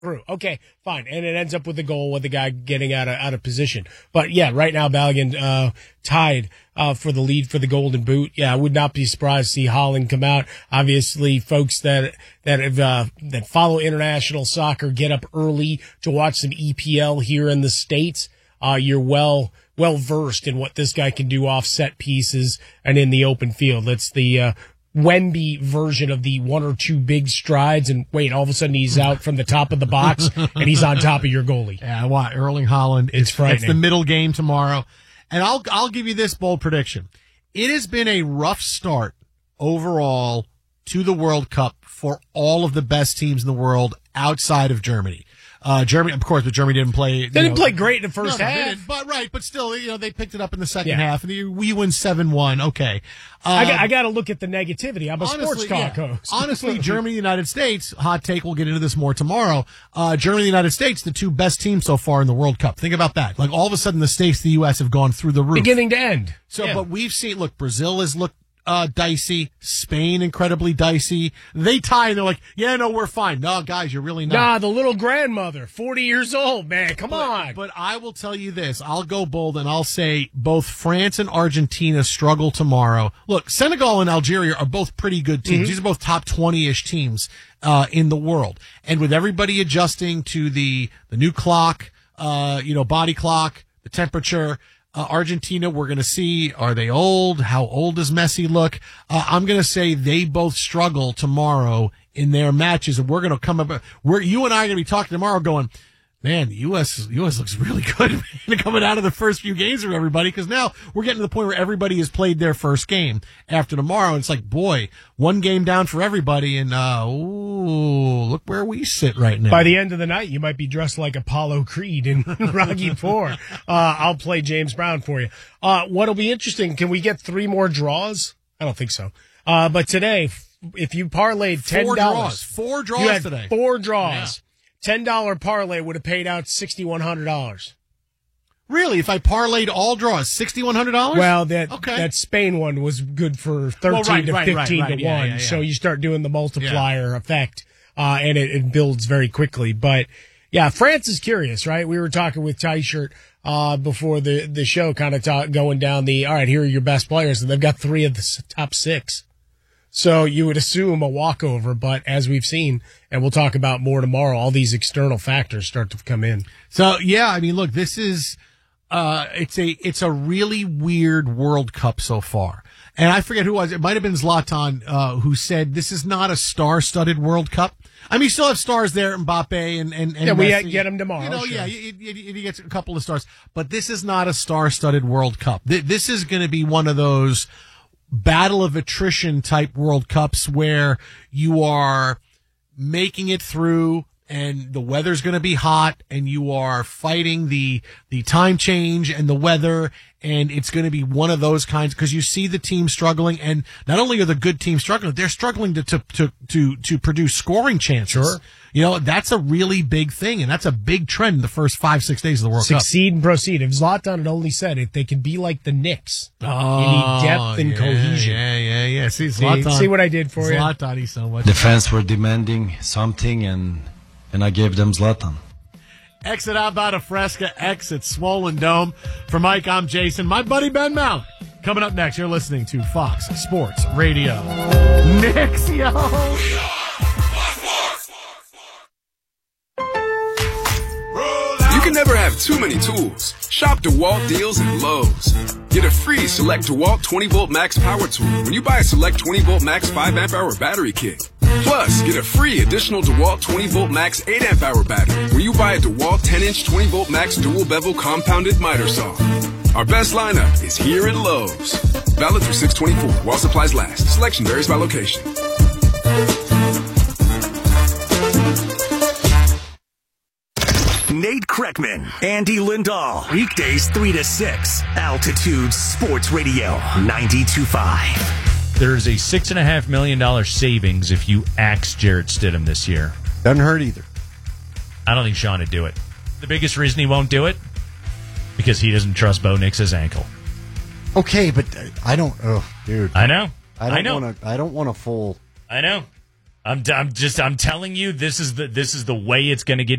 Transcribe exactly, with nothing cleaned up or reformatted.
Through. Okay, fine. And it ends up with the goal with the guy getting out of out of position. But yeah, right now Balogun uh, tied uh, for the lead for the Golden Boot. Yeah, I would not be surprised to see Haaland come out. Obviously, folks that that have uh, that follow international soccer get up early to watch some E P L here in the States. Uh, you're well well versed in what this guy can do off set pieces and in the open field. That's the uh, Wemby version of the one or two big strides, and wait, all of a sudden he's out from the top of the box and he's on top of your goalie. Yeah, what Erling Haaland? It's frightening. It's the middle game tomorrow, and I'll I'll give you this bold prediction: it has been a rough start overall to the World Cup for all of the best teams in the world outside of Germany. Uh, Germany, of course, but Germany didn't play. They didn't know, play great in the first no, no, half. they didn't, but right, but still, you know, they picked it up in the second Yeah. half, and we win seven one. Okay, um, I got, I got to look at the negativity. I'm a honestly, sports talk yeah. host. Honestly, Germany, United States, hot take. We'll get into this more tomorrow. Uh, Germany, United States, the two best teams so far in the World Cup. Think about that. Like all of a sudden, the States, the U S have gone through the roof, Beginning to end. So, Yeah. but we've seen. Look, Brazil has looked uh, dicey. Spain, incredibly dicey. They tie and they're like, yeah, no, we're fine. No, guys, you're really not. Nah, the little grandmother, forty years old, man. Come But, on. but I will tell you this. I'll go bold and I'll say both France and Argentina struggle tomorrow. Look, Senegal and Algeria are both pretty good teams. Mm-hmm. These are both top twenty-ish teams uh, in the world. And with everybody adjusting to the, the new clock, uh, you know, body clock, the temperature, Uh, Argentina, we're going to see, are they old? How old does Messi look? Uh, I'm going to say they both struggle tomorrow in their matches, and we're going to come up, we're, you and I are going to be talking tomorrow going, man, the U S U S looks really good man, coming out of the first few games of everybody, because now we're getting to the point where everybody has played their first game after tomorrow, and it's like, boy, one game down for everybody, and uh, ooh, look where we sit right now. By the end of the night, you might be dressed like Apollo Creed in Rocky Four. Uh, I'll play James Brown for you. Uh, what'll be interesting, can we get three more draws? I don't think so. Uh, but today, if you parlayed ten dollars. Four draws. Four draws you had today. Four draws. Yeah. ten dollars parlay would have paid out six thousand one hundred dollars. Really? If I parlayed all draws, six thousand one hundred dollars? Well, that okay. that Spain one was good for thirteen well, right, to right, fifteen right, right. to Yeah, one. yeah, yeah. So you start doing the multiplier yeah. effect, uh, and it, it builds very quickly. But yeah, France is curious, right? We were talking with Tyshirt uh before the the show, kind of ta- going down the all right. Here are your best players, and they've got three of the s- top six. So you would assume a walkover, but as we've seen, and we'll talk about more tomorrow, all these external factors start to come in. So yeah, I mean, look, this is uh it's a it's a really weird World Cup so far. And I forget who it was. It might have been Zlatan uh who said this is not a star-studded World Cup. I mean, you still have stars there, Mbappe and and, and yeah, Messi. we get them tomorrow. You know, sure. yeah, he, he, he gets a couple of stars, but this is not a star-studded World Cup. This is going to be one of those battle of attrition type World Cups where you are making it through and the weather's going to be hot and you are fighting the the time change and the weather, and it's going to be one of those kinds because you see the team struggling, and not only are the good teams struggling, they're struggling to to to to, to produce scoring chances. Sure. You know, that's a really big thing, and that's a big trend in the first five, six days of the World Cup. Succeed and proceed. If Zlatan had only said it, they can be like the Knicks. Oh, you need depth and yeah, cohesion. Yeah, yeah, yeah. See, See, Zlatan. see what I did for you? Zlatan, he's so much. The fans were demanding something, and and I gave them Zlatan. Exit out about a Fresca, exit Swollen Dome. For Mike, I'm Jason. My buddy Ben Mount. Coming up next, you're listening to Fox Sports Radio. Knicks, yo! You can never have too many tools. Shop DeWalt deals at Lowe's. Get a free Select DeWalt twenty volt Max Power Tool when you buy a Select twenty volt Max five amp hour battery kit. Plus, get a free additional DeWalt twenty volt Max eight amp hour battery when you buy a DeWalt ten inch twenty volt Max dual bevel compounded miter saw. Our best lineup is here at Lowe's. Valid through six twenty-four while supplies last. Selection varies by location. Nate Kreckman, Andy Lindahl. Weekdays three to six. Altitude Sports Radio ninety-two point five. There's a six and a half million dollar savings if you axe Jarrett Stidham this year. Doesn't hurt either. I don't think Sean would do it. The biggest reason he won't do it, because he doesn't trust Bo Nix's ankle. Okay, but I don't. Oh, dude. I know. I don't I know. want to. I don't want a full. I know. I'm, I'm just I'm telling you this is the this is the way it's going to get